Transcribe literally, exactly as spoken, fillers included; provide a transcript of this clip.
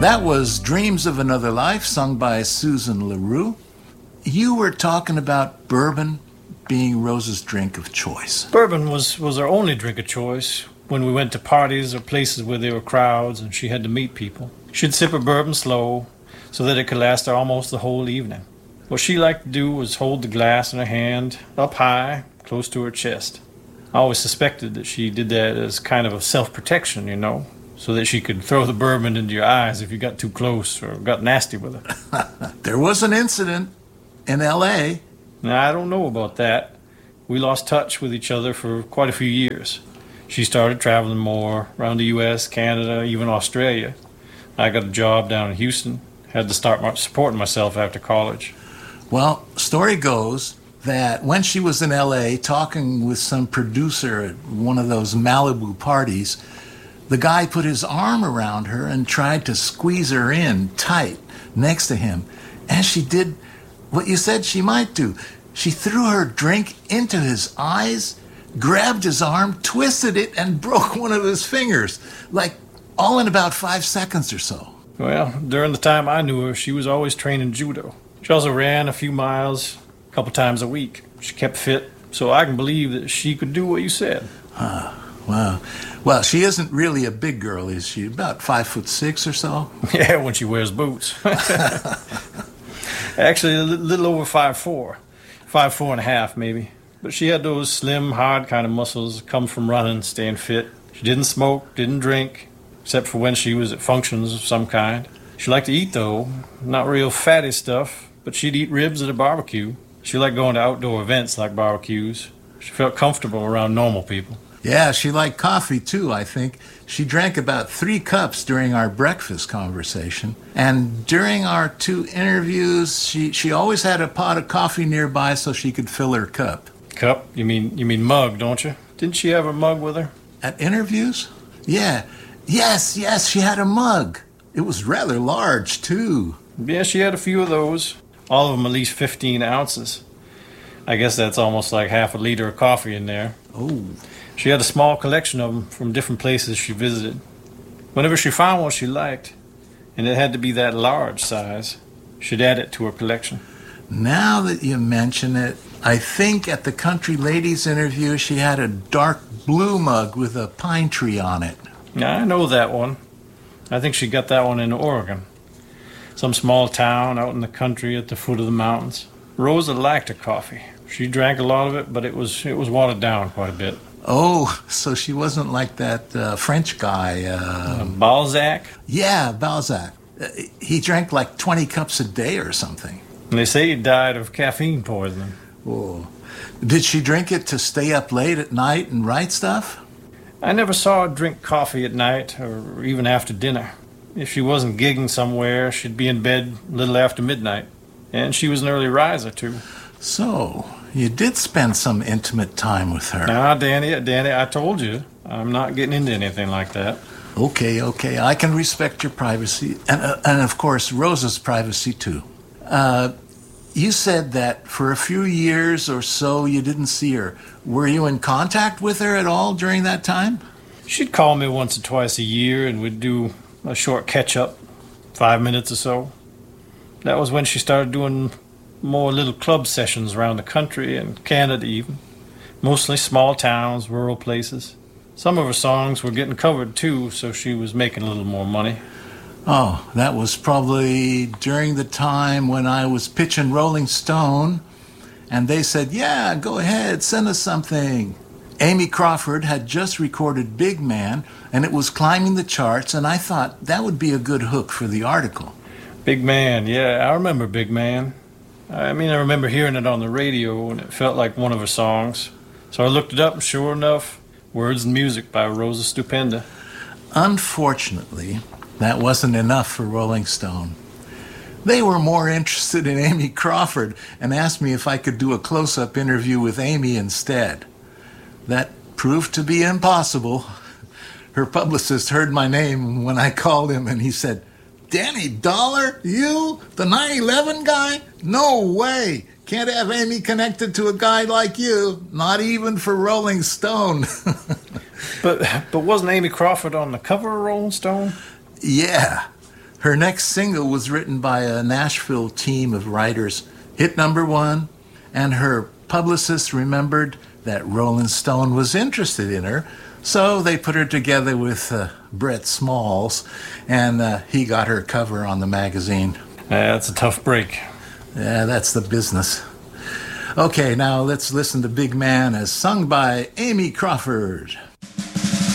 That was Dreams of Another Life, sung by Susan LaRue. You were talking about bourbon being Rose's drink of choice. Bourbon was, was our only drink of choice when we went to parties or places where there were crowds and she had to meet people. She'd sip her bourbon slow so that it could last her almost the whole evening. What she liked to do was hold the glass in her hand up high, close to her chest. I always suspected that she did that as kind of a self-protection, you know, so that she could throw the bourbon into your eyes if you got too close or got nasty with her. There was an incident in L A Now, I don't know about that. We lost touch with each other for quite a few years. She started traveling more around the U S, Canada, even Australia. I got a job down in Houston. Had to start my, supporting myself after college. Well, story goes that when she was in L A talking with some producer at one of those Malibu parties, the guy put his arm around her and tried to squeeze her in tight next to him. And she did what you said she might do. She threw her drink into his eyes, grabbed his arm, twisted it, and broke one of his fingers, like all in about five seconds or so. Well, during the time I knew her, she was always training judo. She also ran a few miles a couple times a week. She kept fit, so I can believe that she could do what you said. Ah, wow. Well, she isn't really a big girl, is she? About five foot six or so? Yeah, when she wears boots. Actually, a little over five four. Five four and a half, maybe. But she had those slim, hard kind of muscles that come from running, staying fit. She didn't smoke, didn't drink, except for when she was at functions of some kind. She liked to eat, though. Not real fatty stuff, but she'd eat ribs at a barbecue. She liked going to outdoor events like barbecues. She felt comfortable around normal people. Yeah, she liked coffee, too, I think. She drank about three cups during our breakfast conversation. And during our two interviews, she, she always had a pot of coffee nearby so she could fill her cup. Cup? You mean you mean mug, don't you? Didn't she have a mug with her? At interviews? Yeah. Yes, yes, she had a mug. It was rather large, too. Yeah, she had a few of those. All of them at least fifteen ounces. I guess that's almost like half a liter of coffee in there. Oh. She had a small collection of them from different places she visited. Whenever she found one she liked, and it had to be that large size, she'd add it to her collection. Now that you mention it, I think at the Country Ladies interview she had a dark blue mug with a pine tree on it. Yeah, I know that one. I think she got that one in Oregon. Some small town out in the country at the foot of the mountains. Rosa liked her coffee. She drank a lot of it, but it was it was watered down quite a bit. Oh, so she wasn't like that uh, French guy. Uh, uh, Balzac? Yeah, Balzac. Uh, he drank like twenty cups a day or something. And they say he died of caffeine poisoning. Oh. Did she drink it to stay up late at night and write stuff? I never saw her drink coffee at night or even after dinner. If she wasn't gigging somewhere, she'd be in bed a little after midnight. And she was an early riser, too. So, you did spend some intimate time with her. Nah, Danny, Danny, I told you. I'm not getting into anything like that. Okay, okay. I can respect your privacy. And, uh, and of course, Rosa's privacy, too. Uh, you said that for a few years or so you didn't see her. Were you in contact with her at all during that time? She'd call me once or twice a year, and we'd do a short catch-up, five minutes or so. That was when she started doing more little club sessions around the country and Canada even. Mostly small towns, rural places. Some of her songs were getting covered too, so she was making a little more money. Oh, that was probably during the time when I was pitching Rolling Stone, and they said, yeah, go ahead, send us something. Amy Crawford had just recorded Big Man, and it was climbing the charts, and I thought that would be a good hook for the article. Big Man, yeah, I remember Big Man. I mean, I remember hearing it on the radio, and it felt like one of her songs. So I looked it up, and sure enough, Words and Music by Rosa Stupenda. Unfortunately, that wasn't enough for Rolling Stone. They were more interested in Amy Crawford and asked me if I could do a close-up interview with Amy instead. That proved to be impossible. Her publicist heard my name when I called him, and he said, Danny Dollar? You? The nine eleven guy? No way! Can't have Amy connected to a guy like you. Not even for Rolling Stone. but but wasn't Amy Crawford on the cover of Rolling Stone? Yeah. Her next single was written by a Nashville team of writers, hit number one, and her publicist remembered that Rolling Stone was interested in her, so they put her together with uh, Brett Smalls, and uh, he got her cover on the magazine. Yeah, that's a tough break. Yeah, that's the business. Okay, now let's listen to Big Man as sung by Amy Crawford.